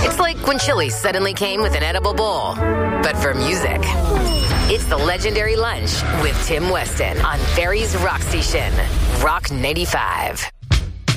It's like when Chili suddenly came with an edible bowl. But for music, it's the legendary lunch with Tim Weston on Barry's Rock Station, Rock 95.